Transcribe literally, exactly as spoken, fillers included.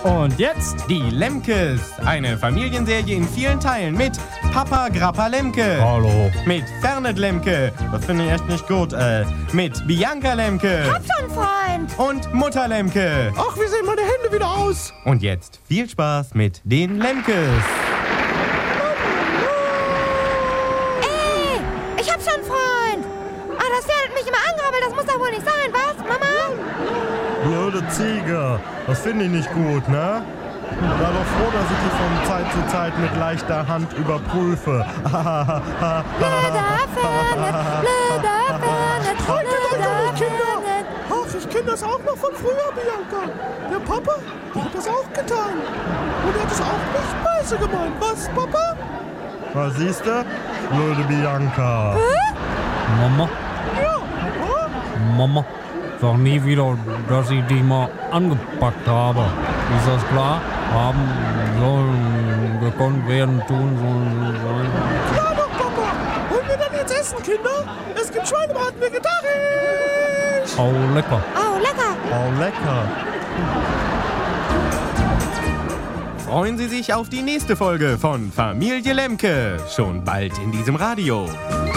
Und jetzt die Lemkes. Eine Familienserie in vielen Teilen mit Papa Grappa Lemke. Hallo. Mit Fernet Lemke. Das finde ich echt nicht gut. Äh, mit Bianca Lemke. Hab schon Freund. Und Mutter Lemke. Ach, wie sehen meine Hände wieder aus? Und jetzt viel Spaß mit den Lemkes. Ey, ich hab schon Freund. Ah, das Pferd hat mich immer angebrabbelt. Das muss doch wohl nicht sein, was, Mama? Blöde Ziege. Das finde ich nicht gut, ne? Sei doch froh, dass ich die von Zeit zu Zeit mit leichter Hand überprüfe. Blöder Fernet, blöder Fernet, Heute doch blöder nicht, Kinder! Fernet. Ach, ich kenne das auch noch von früher, Bianca. Der Papa, der hat das auch getan. Und er hat es auch nicht böse gemeint. Was, Papa? Was siehst du? Blöde Bianca. Mama, Ja, Papa? Mama, sag nie wieder, dass ich dich mal angepackt habe. Ist das klar? Haben sollen, gekonnt werden, tun sollen, sollen. Ja doch, Papa. Wollen wir dann jetzt essen, Kinder? Es gibt Schweinebraten vegetarisch. Oh, lecker. Oh, lecker. Oh, lecker. Freuen Sie sich auf die nächste Folge von Familie Lemke. Schon bald in diesem Radio.